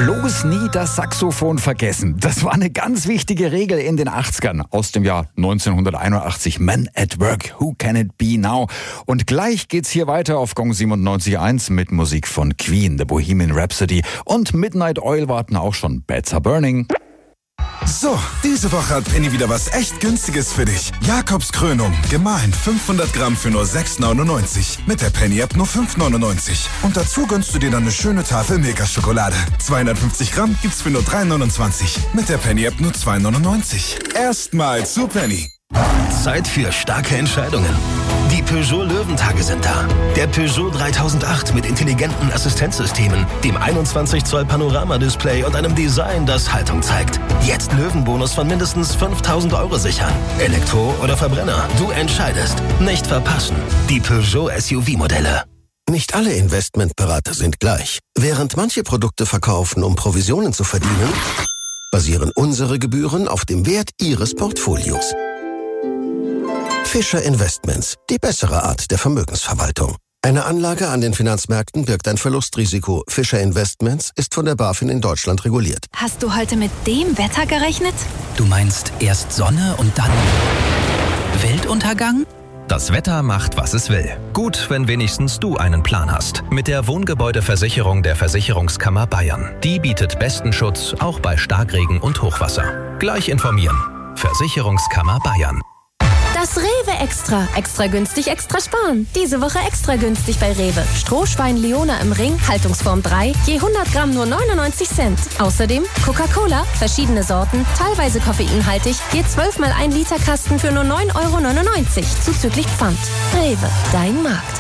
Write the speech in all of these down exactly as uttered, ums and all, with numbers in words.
Bloß nie das Saxophon vergessen. Das war eine ganz wichtige Regel in den achtzigern aus dem Jahr neunzehnhunderteinundachtzig. Men at Work, who can it be now? Und gleich geht's hier weiter auf Gong siebenundneunzig Komma eins mit Musik von Queen, The Bohemian Rhapsody und Midnight Oil warten auch schon. Beds Are Burning. So, diese Woche hat Penny wieder was echt Günstiges für dich. Jakobs Krönung, gemahlen fünfhundert Gramm für nur sechs neunundneunzig. Mit der Penny-App nur fünf neunundneunzig. Und dazu gönnst du dir dann eine schöne Tafel Milka-Schokolade. zweihundertfünfzig Gramm gibt's für nur drei neunundzwanzig. Mit der Penny-App nur zwei neunundneunzig. Erstmal zu Penny. Zeit für starke Entscheidungen. Die Peugeot Löwentage sind da. Der Peugeot dreitausendacht mit intelligenten Assistenzsystemen, dem einundzwanzig Zoll Panoramadisplay und einem Design, das Haltung zeigt. Jetzt Löwenbonus von mindestens fünftausend Euro sichern. Elektro oder Verbrenner, du entscheidest. Nicht verpassen. Die Peugeot S U V-Modelle. Nicht alle Investmentberater sind gleich. Während manche Produkte verkaufen, um Provisionen zu verdienen, basieren unsere Gebühren auf dem Wert Ihres Portfolios. Fischer Investments, die bessere Art der Vermögensverwaltung. Eine Anlage an den Finanzmärkten birgt ein Verlustrisiko. Fischer Investments ist von der BaFin in Deutschland reguliert. Hast du heute mit dem Wetter gerechnet? Du meinst erst Sonne und dann Weltuntergang? Das Wetter macht, was es will. Gut, wenn wenigstens du einen Plan hast. Mit der Wohngebäudeversicherung der Versicherungskammer Bayern. Die bietet besten Schutz, auch bei Starkregen und Hochwasser. Gleich informieren. Versicherungskammer Bayern. Das Rewe Extra. Extra günstig, extra sparen. Diese Woche extra günstig bei Rewe. Strohschwein Leona im Ring, Haltungsform drei, je hundert Gramm nur neunundneunzig Cent. Außerdem Coca-Cola, verschiedene Sorten, teilweise koffeinhaltig, je zwölf mal ein Liter Kasten für nur neun Euro neunundneunzig, zuzüglich Pfand. Rewe, dein Markt.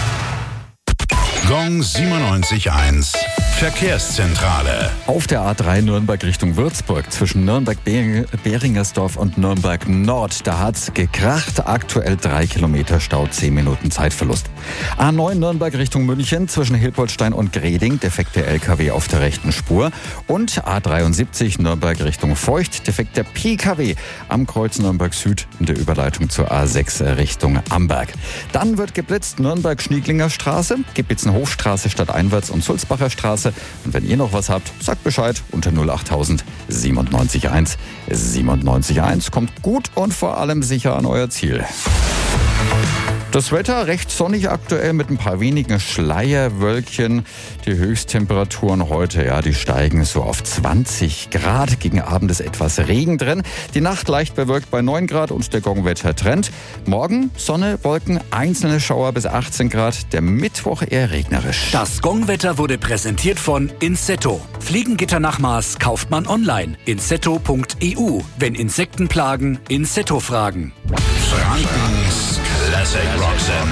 Gong siebenundneunzig Komma eins Verkehrszentrale. Auf der A drei Nürnberg Richtung Würzburg zwischen Nürnberg-Beringersdorf und Nürnberg-Nord. Da hat's gekracht. Aktuell drei Kilometer Stau, zehn Minuten Zeitverlust. A neun Nürnberg Richtung München zwischen Hilpoltstein und Greding. Defekter L K W auf der rechten Spur. Und A dreiundsiebzig Nürnberg Richtung Feucht. Defekter P K W am Kreuz Nürnberg Süd in der Überleitung zur A sechs Richtung Amberg. Dann wird geblitzt Nürnberg-Schnieglinger Straße, Gebitzenhofstraße stadteinwärts und Sulzbacher Straße. Und wenn ihr noch was habt, sagt Bescheid unter null achttausend siebenundneunzig Komma eins. siebenundneunzig Komma eins kommt gut und vor allem sicher an euer Ziel. Das Wetter recht sonnig aktuell mit ein paar wenigen Schleierwölkchen. Die Höchsttemperaturen heute, ja, die steigen so auf zwanzig Grad. Gegen Abend ist etwas Regen drin. Die Nacht leicht bewölkt bei neun Grad und der Gongwetter-Trend. Morgen Sonne, Wolken, einzelne Schauer bis achtzehn Grad. Der Mittwoch eher regnerisch. Das Gongwetter wurde präsentiert von Insetto. Fliegengitter nach Maß kauft man online. insetto punkt e u. Wenn Insekten plagen, Insetto fragen. Frankens Classic Rock